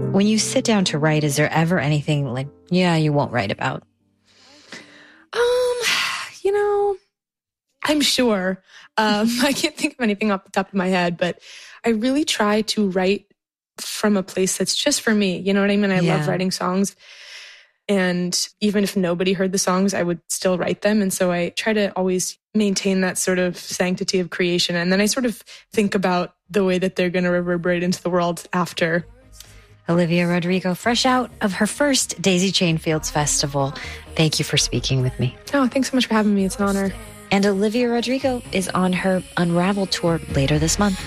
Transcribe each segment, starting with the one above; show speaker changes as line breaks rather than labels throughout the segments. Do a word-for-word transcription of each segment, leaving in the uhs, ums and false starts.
When you sit down to write, is there ever anything like, yeah, you won't write about?
Um, you know, I'm sure. Um, I can't think of anything off the top of my head, but I really try to write from a place that's just for me. You know what I mean? I
Yeah.
love writing songs. And even if nobody heard the songs, I would still write them. And so I try to always maintain that sort of sanctity of creation. And then I sort of think about the way that they're going to reverberate into the world after.
Olivia Rodrigo, fresh out of her first Daisy Chain Fields Festival. Thank you for speaking with me.
Oh, thanks so much for having me. It's an honor.
And Olivia Rodrigo is on her Unravel tour later this month.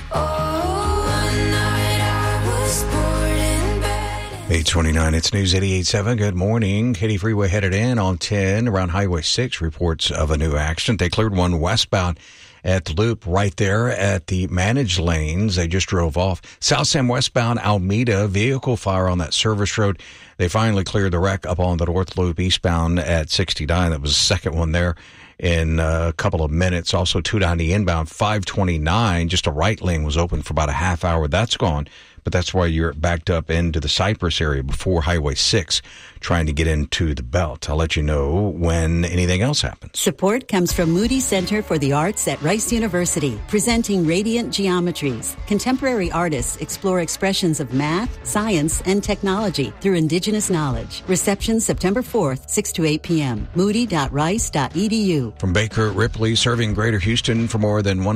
eight twenty-nine, it's News eighty-eight point seven. Good morning. Katy Freeway headed in on ten around Highway six. Reports of a new accident. They cleared one westbound at the loop right there at the managed lanes. They just drove off. South Sam westbound Alameda, vehicle fire on that service road. They finally cleared the wreck up on the north loop eastbound at sixty-nine. That was the second one there in a couple of minutes. Also two ninety inbound, five twenty-nine. Just a right lane was open for about a half hour. That's gone. But that's why you're backed up into the Cypress area before Highway six, trying to get into the belt. I'll let you know when anything else happens.
Support comes from Moody Center for the Arts at Rice University, presenting Radiant Geometries. Contemporary artists explore expressions of math, science, and technology through indigenous knowledge. Reception September fourth, six to eight p.m. moody dot rice dot e d u.
From Baker Ripley, serving Greater Houston for more than one